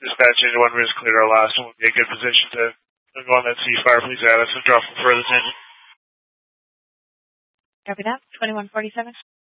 Dispatch 81, we just cleared our last one. Would be a good position to go on that ceasefire. Please add us and drop from further attention. Copy that. 2147.